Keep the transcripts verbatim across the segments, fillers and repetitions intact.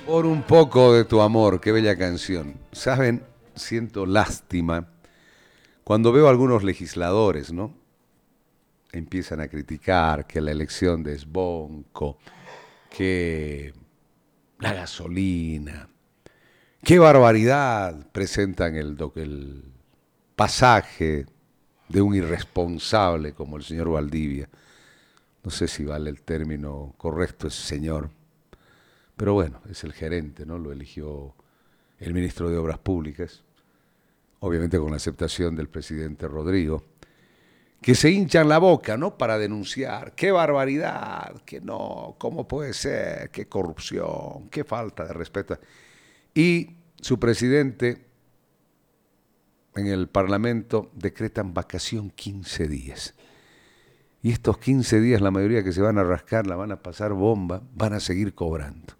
Por un poco de tu amor, qué bella canción. Saben, siento lástima cuando veo a algunos legisladores, ¿no? Empiezan a criticar que la elección de Sbonco, que la gasolina, qué barbaridad presentan el, doc- el pasaje de un irresponsable como el señor Valdivia. No sé si vale el término correcto ese señor, pero bueno, es el gerente, ¿no? Lo eligió el ministro de Obras Públicas, obviamente con la aceptación del presidente Rodrigo, que se hinchan la boca, ¿no? Para denunciar, qué barbaridad, que no, cómo puede ser, qué corrupción, qué falta de respeto. Y su presidente en el Parlamento decretan vacación quince días. Y estos quince días la mayoría que se van a rascar, la van a pasar bomba, van a seguir cobrando.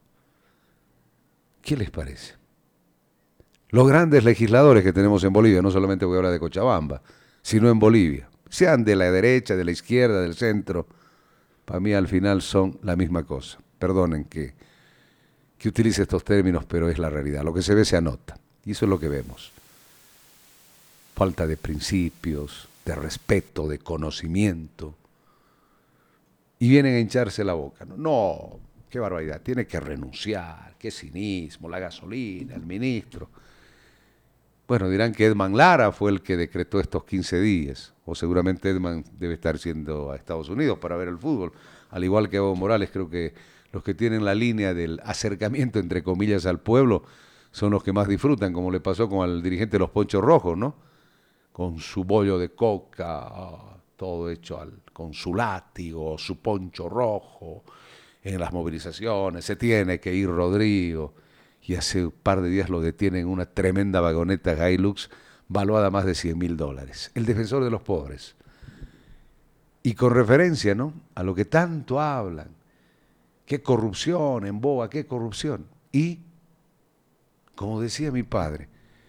¿Qué les parece? Los grandes legisladores que tenemos en Bolivia, no solamente voy a hablar de Cochabamba, sino en Bolivia, sean de la derecha, de la izquierda, del centro, para mí al final son la misma cosa. Perdonen que, que utilice estos términos, pero es la realidad. Lo que se ve se anota, y eso es lo que vemos. Falta de principios, de respeto, de conocimiento, y vienen a hincharse la boca. No, no, qué barbaridad, tiene que renunciar, qué cinismo, la gasolina, el ministro. Bueno, dirán que Edman Lara fue el que decretó estos quince días, o seguramente Edman debe estar yendo a Estados Unidos para ver el fútbol, al igual que Evo Morales. Creo que los que tienen la línea del acercamiento, entre comillas, al pueblo, son los que más disfrutan, como le pasó con el dirigente de los Ponchos Rojos, ¿no? Con su bollo de coca, ah, todo hecho al, con su látigo, su poncho rojo, en las movilizaciones, se tiene que ir Rodrigo. Y hace un par de días lo detienen en una tremenda vagoneta Hilux valuada más de cien mil dólares. El defensor de los pobres. Y con referencia, ¿no?, a lo que tanto hablan. Qué corrupción en Boa, qué corrupción. Y, como decía mi padre,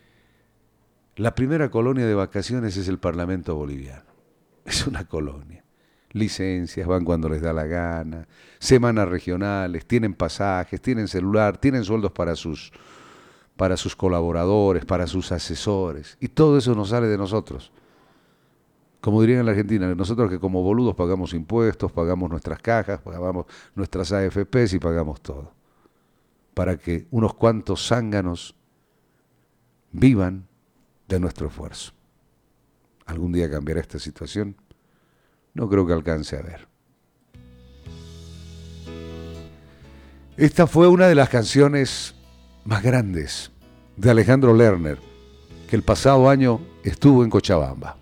la primera colonia de vacaciones es el Parlamento boliviano. Es una colonia. Licencias, van cuando les da la gana, semanas regionales, tienen pasajes, tienen celular, tienen sueldos para sus, para sus colaboradores, para sus asesores, y todo eso nos sale de nosotros. Como dirían en la Argentina, nosotros que como boludos pagamos impuestos, pagamos nuestras cajas, pagamos nuestras A F Pes y pagamos todo, para que unos cuantos zánganos vivan de nuestro esfuerzo. ¿Algún día cambiará esta situación? No creo que alcance a ver. Esta fue una de las canciones más grandes de Alejandro Lerner, que el pasado año estuvo en Cochabamba.